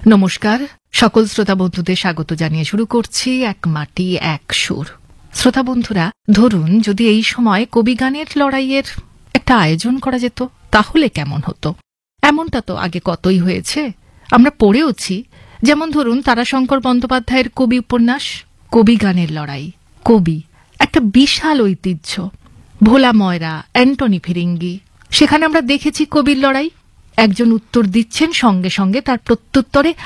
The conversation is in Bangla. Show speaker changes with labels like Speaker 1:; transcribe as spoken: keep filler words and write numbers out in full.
Speaker 1: নমস্কার, সকল শ্রোতা বন্ধুদের স্বাগত জানিয়ে শুরু করছি এক মাটি এক সুর। শ্রোতা বন্ধুরা, ধরুন যদি এই সময় কবিগানের লড়াইয়ের একটা আয়োজন করা যেত, তাহলে কেমন হতো? এমনটা তো আগে কতই হয়েছে, আমরা পড়েওছি। যেমন ধরুন তারাশঙ্কর বন্দ্যোপাধ্যায়ের কবি উপন্যাস কবিগানের লড়াই। কবি একটা বিশাল ঐতিহ্য। ভোলা ময়রা, অ্যান্টনি ফিরিঙ্গি, সেখানে আমরা দেখেছি কবির লড়াই। একজন উত্তর দিচ্ছেন, সঙ্গে সঙ্গে তার প্রত্যুত্তরে